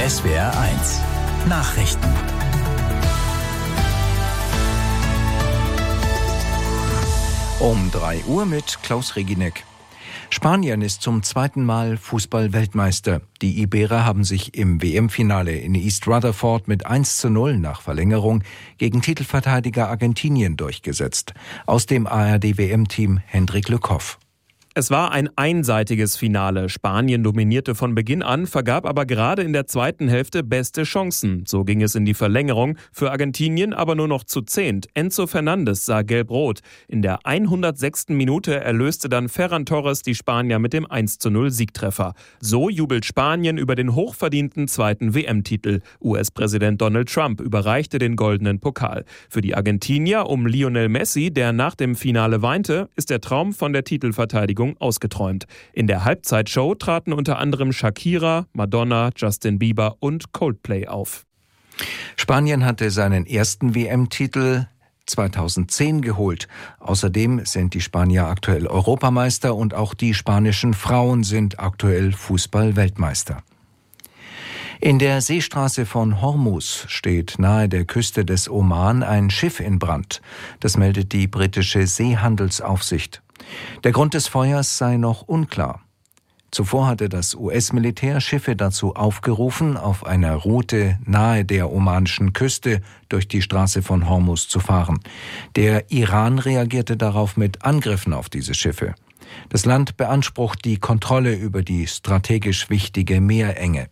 SWR1 Nachrichten. Um 3 Uhr mit Klaus Reginek. Spanien ist zum zweiten Mal Fußball-Weltmeister. Die Iberer haben sich im WM-Finale in East Rutherford mit 1:0 nach Verlängerung gegen Titelverteidiger Argentinien durchgesetzt. Aus dem ARD-WM-Team Hendrik Lückhoff. Es war ein einseitiges Finale. Spanien dominierte von Beginn an, vergab aber gerade in der zweiten Hälfte beste Chancen. So ging es in die Verlängerung, für Argentinien aber nur noch zu 10. Enzo Fernandes sah gelb-rot. In der 106. Minute erlöste dann Ferran Torres die Spanier mit dem 1:0 Siegtreffer. So jubelt Spanien über den hochverdienten zweiten WM-Titel. US-Präsident Donald Trump überreichte den goldenen Pokal. Für die Argentinier um Lionel Messi, der nach dem Finale weinte, ist der Traum von der Titelverteidigung ausgeträumt. In der Halbzeitshow traten unter anderem Shakira, Madonna, Justin Bieber und Coldplay auf. Spanien hatte seinen ersten WM-Titel 2010 geholt. Außerdem sind die Spanier aktuell Europameister und auch die spanischen Frauen sind aktuell Fußball-Weltmeister. In der Seestraße von Hormuz steht nahe der Küste des Oman ein Schiff in Brand. Das meldet die britische Seehandelsaufsicht. Der Grund des Feuers sei noch unklar. Zuvor hatte das US-Militär Schiffe dazu aufgerufen, auf einer Route nahe der omanischen Küste durch die Straße von Hormuz zu fahren. Der Iran reagierte darauf mit Angriffen auf diese Schiffe. Das Land beansprucht die Kontrolle über die strategisch wichtige Meerenge.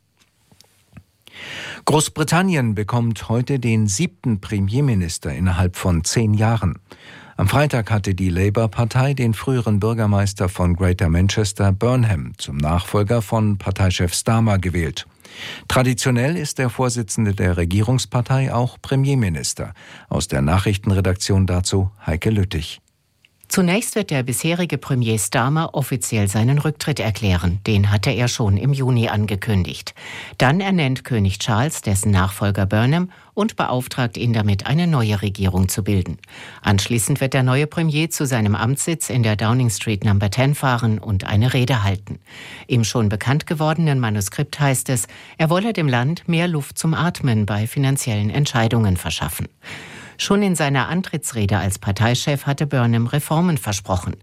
Großbritannien bekommt heute den 7. Premierminister innerhalb von 10 Jahren. Am Freitag hatte die Labour-Partei den früheren Bürgermeister von Greater Manchester, Burnham, zum Nachfolger von Parteichef Starmer gewählt. Traditionell ist der Vorsitzende der Regierungspartei auch Premierminister. Aus der Nachrichtenredaktion dazu Heike Lüttich. Zunächst wird der bisherige Premier Starmer offiziell seinen Rücktritt erklären. Den hatte er schon im Juni angekündigt. Dann ernennt König Charles dessen Nachfolger Burnham und beauftragt ihn damit, eine neue Regierung zu bilden. Anschließend wird der neue Premier zu seinem Amtssitz in der Downing Street No. 10 fahren und eine Rede halten. Im schon bekannt gewordenen Manuskript heißt es, er wolle dem Land mehr Luft zum Atmen bei finanziellen Entscheidungen verschaffen. Schon in seiner Antrittsrede als Parteichef hatte Burnham Reformen versprochen.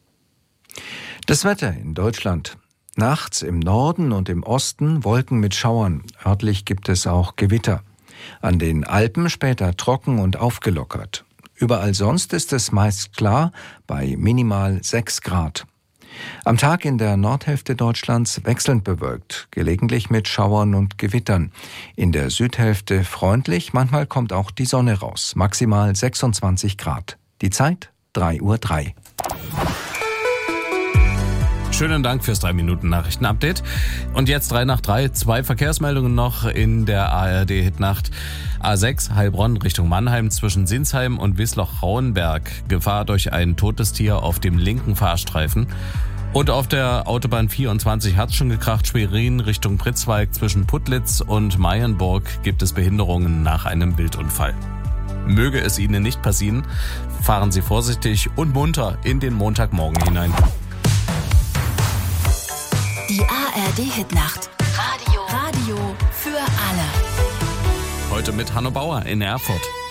Das Wetter in Deutschland. Nachts im Norden und im Osten Wolken mit Schauern. Örtlich gibt es auch Gewitter. An den Alpen später trocken und aufgelockert. Überall sonst ist es meist klar bei minimal 6 Grad. Am Tag in der Nordhälfte Deutschlands wechselnd bewölkt, gelegentlich mit Schauern und Gewittern. In der Südhälfte freundlich, manchmal kommt auch die Sonne raus. Maximal 26 Grad. Die Zeit 3:03 Uhr. Schönen Dank fürs 3-Minuten-Nachrichten-Update. Und jetzt 3 nach 3, 2 Verkehrsmeldungen noch in der ARD-Hitnacht. A6 Heilbronn Richtung Mannheim zwischen Sinsheim und Wiesloch-Rauenberg. Gefahr durch ein totes Tier auf dem linken Fahrstreifen. Und auf der Autobahn 24 hat's schon gekracht. Schwerin Richtung Pritzwalk zwischen Putlitz und Mayenburg gibt es Behinderungen nach einem Wildunfall. Möge es Ihnen nicht passieren, fahren Sie vorsichtig und munter in den Montagmorgen hinein. Die ARD-Hitnacht. Radio für alle. Heute mit Hanno Bauer in Erfurt.